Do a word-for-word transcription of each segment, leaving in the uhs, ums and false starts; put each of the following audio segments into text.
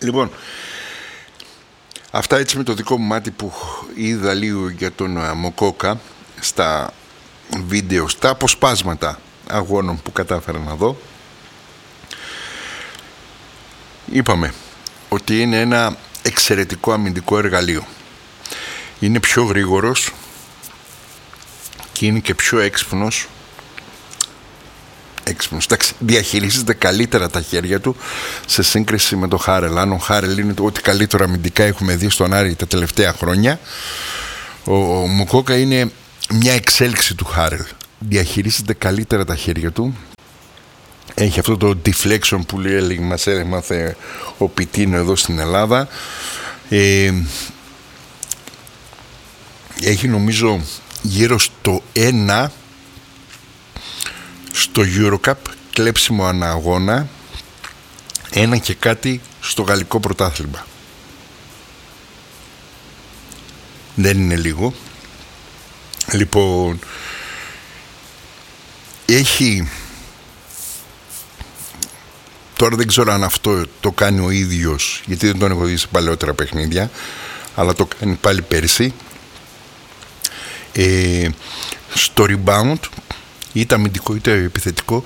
Λοιπόν, αυτά έτσι με το δικό μου μάτι που είδα λίγο για τον Μοκόκα στα βίντεο, στα αποσπάσματα αγώνων που κατάφερα να δω. Είπαμε ότι είναι ένα εξαιρετικό αμυντικό εργαλείο. Είναι πιο γρήγορος και είναι και πιο έξυπνος. Έξυπνος. Διαχειρίζεται καλύτερα τα χέρια του σε σύγκριση με τον Χάρελ. Αν ο Χάρελ είναι το ό,τι καλύτερο αμυντικά έχουμε δει στον Άρη τα τελευταία χρόνια, ο, ο Μοκόκα είναι μια εξέλιξη του Χάρελ. Διαχειρίζεται καλύτερα τα χέρια του. Έχει αυτό το deflection που λέει, μας έμαθε ο Πιτίνο εδώ στην Ελλάδα. Ε, έχει νομίζω γύρω στο ένα στο EuroCup κλέψιμο ανά αγώνα, ένα και κάτι στο γαλλικό πρωτάθλημα. Δεν είναι λίγο. Λοιπόν, έχει, τώρα δεν ξέρω αν αυτό το κάνει ο ίδιος, γιατί δεν τον έχω δει σε παλαιότερα παιχνίδια, αλλά το κάνει πάλι πέρσι. ε, στο rebound, είτε αμυντικό είτε επιθετικό,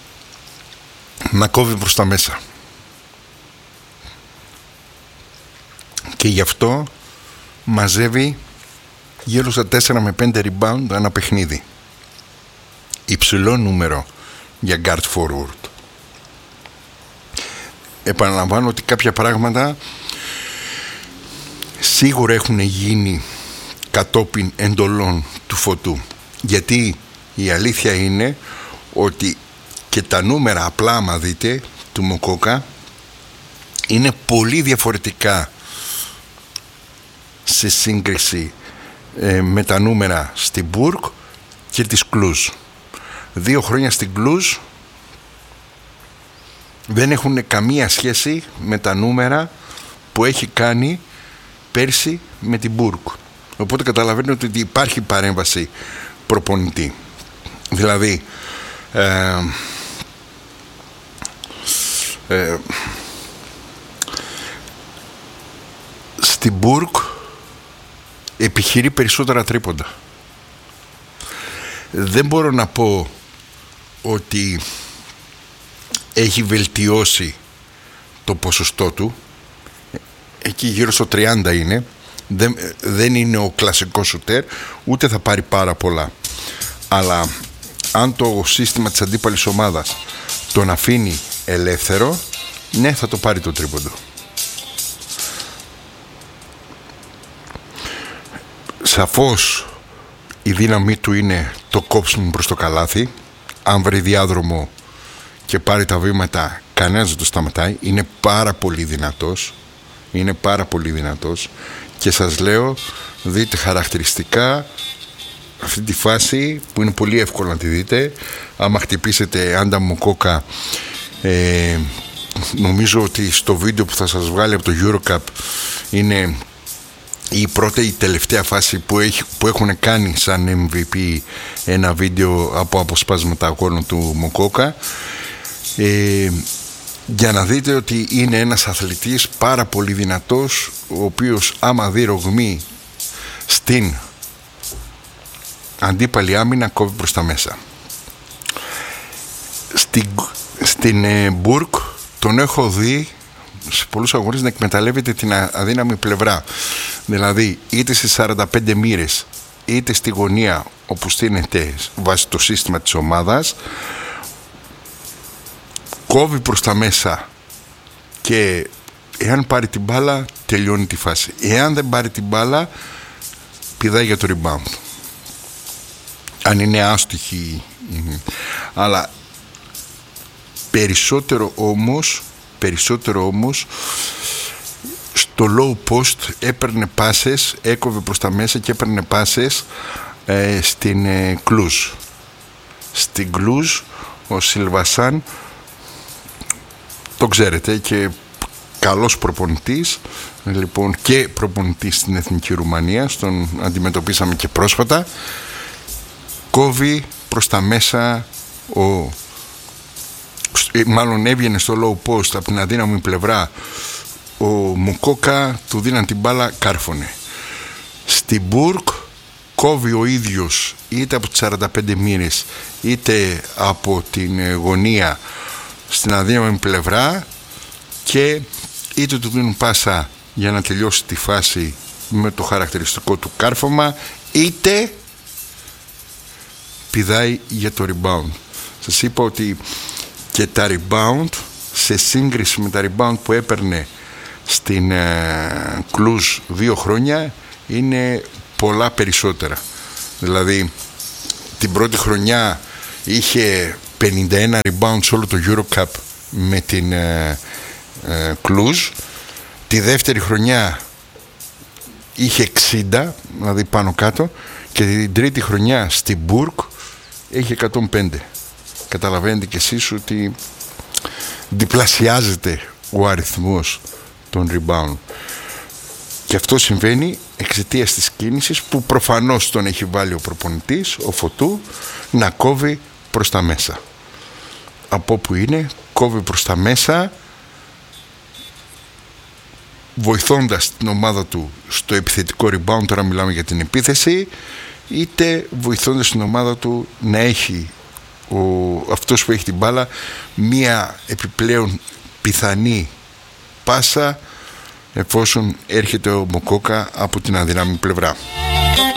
να κόβει προς τα μέσα. Και γι' αυτό μαζεύει γύρω στα τέσσερα με πέντε rebound ανά παιχνίδι. Υψηλό νούμερο για guard forward. Επαναλαμβάνω ότι κάποια πράγματα σίγουρα έχουν γίνει κατόπιν εντολών του Φωτού, γιατί η αλήθεια είναι ότι και τα νούμερα, απλά άμα δείτε, του Μοκόκα είναι πολύ διαφορετικά σε σύγκριση ε, με τα νούμερα στην Μπουργκ και της Κλουζ. Δύο χρόνια στην Κλουζ δεν έχουν καμία σχέση με τα νούμερα που έχει κάνει πέρσι με την Μπουργκ. Οπότε καταλαβαίνετε ότι υπάρχει παρέμβαση προπονητή. Δηλαδή ε, ε, στην Μπουργκ επιχειρεί περισσότερα τρίποντα. Δεν μπορώ να πω ότι έχει βελτιώσει το ποσοστό του. Εκεί γύρω στο τριάντα είναι. Δεν, δεν είναι ο κλασικός σουτέρ, ούτε θα πάρει πάρα πολλά. Αλλά αν το σύστημα της αντίπαλης ομάδας τον αφήνει ελεύθερο, ναι, θα το πάρει το τρίποντο. Σαφώς η δύναμή του είναι το κόψιμο προς το καλάθι. Αν βρει διάδρομο και πάρει τα βήματα, κανένας δεν το σταματάει. Είναι πάρα πολύ δυνατός. Είναι πάρα πολύ δυνατός. Και σας λέω, δείτε χαρακτηριστικά αυτή τη φάση που είναι πολύ εύκολο να τη δείτε. Άμα χτυπήσετε Άντα Μοκόκα, ε, νομίζω ότι στο βίντεο που θα σας βγάλει από το EuroCup είναι η πρώτη ή η τελευταία φάση που, έχει, που έχουν κάνει σαν εμ βι πι ένα βίντεο από αποσπάσματα αγώνων του Μοκόκα, ε, για να δείτε ότι είναι ένας αθλητής πάρα πολύ δυνατός, ο οποίος άμα δει ρογμή στην αντίπαλη άμυνα κόβει προς τα μέσα. Στην, στην ε, Μπουργκ τον έχω δει σε πολλούς αγώνες να εκμεταλλεύεται την αδύναμη πλευρά. Δηλαδή είτε στις σαράντα πέντε μοίρες είτε στη γωνία όπου στείνεται βάσει το σύστημα της ομάδας, κόβει προς τα μέσα και εάν πάρει την μπάλα τελειώνει τη φάση. Εάν δεν πάρει την μπάλα πηδάει για το rebound, αν είναι άστοχη. Αλλά περισσότερο όμως περισσότερο όμως στο low post έπαιρνε πάσες, έκοβε προς τα μέσα και έπαιρνε πάσες ε, στην ε, Κλουζ. Στην Κλουζ ο Σιλβασάν, το ξέρετε, και καλός προπονητής, λοιπόν, και προπονητής στην Εθνική Ρουμανία, τον αντιμετωπίσαμε και πρόσφατα. Κόβει προς τα μέσα, ο, μάλλον έβγαινε στο low post από την αδύναμη πλευρά ο Μοκόκα του δίναν την μπάλα, κάρφωνε. Στην Μπουργκ κόβει ο ίδιος είτε από τις σαράντα πέντε μοίρες είτε από την γωνία στην αδύναμη πλευρά και είτε του δίνουν πάσα για να τελειώσει τη φάση με το χαρακτηριστικό του κάρφωμα, είτε πηδάει για το rebound. Σας είπα ότι και τα rebound, σε σύγκριση με τα rebound που έπαιρνε στην ε, Κλουζ δύο χρόνια, είναι πολλά περισσότερα. Δηλαδή την πρώτη χρονιά είχε πενήντα ένα rebound σε όλο το Eurocup με την ε, ε, Κλουζ. Τη δεύτερη χρονιά είχε εξήντα, δηλαδή πάνω κάτω, και την τρίτη χρονιά στην Μπουργκ έχει εκατόν πέντε. Καταλαβαίνετε κι εσείς ότι διπλασιάζεται ο αριθμός των rebound. Και αυτό συμβαίνει εξαιτίας της κίνησης που προφανώς τον έχει βάλει ο προπονητής, ο Φωτού, να κόβει προς τα μέσα. Από όπου είναι, κόβει προς τα μέσα, βοηθώντας την ομάδα του στο επιθετικό rebound, τώρα μιλάμε για την επίθεση, είτε βοηθώντας την ομάδα του να έχει ο, αυτός που έχει την μπάλα μία επιπλέον πιθανή πάσα εφόσον έρχεται ο Μοκόκα από την αδυνάμει πλευρά.